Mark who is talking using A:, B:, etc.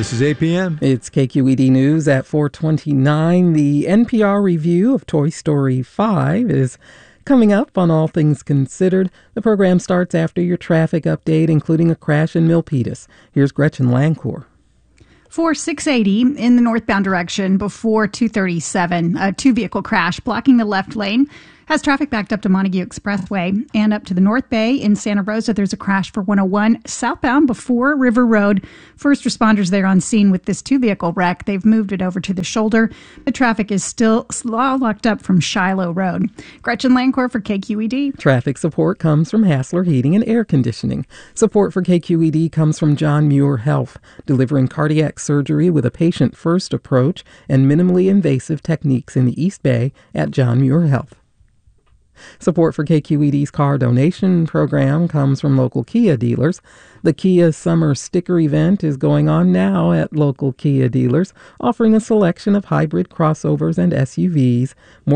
A: This is APM.
B: It's KQED News at 4:29. The NPR review of Toy Story 5 is coming up on All Things Considered. The program starts after your traffic update, including a crash in Milpitas. Here's Gretchen Lancourt.
C: For 680 in the northbound direction before 237, a two-vehicle crash blocking the left lane has traffic backed up to Montague Expressway and up to the North Bay. In Santa Rosa, there's a crash for 101 southbound before River Road. First responders there on scene with this two-vehicle wreck. They've moved it over to the shoulder. The traffic is still locked up from Shiloh Road. Gretchen Lancourt for KQED.
B: Traffic support comes from Hassler Heating and Air Conditioning. Support for KQED comes from John Muir Health, delivering cardiac surgery with a patient-first approach and minimally invasive techniques in the East Bay at John Muir Health. Support for KQED's car donation program comes from local Kia dealers. The Kia Summer Sticker event is going on now at local Kia dealers, offering a selection of hybrid crossovers and SUVs. More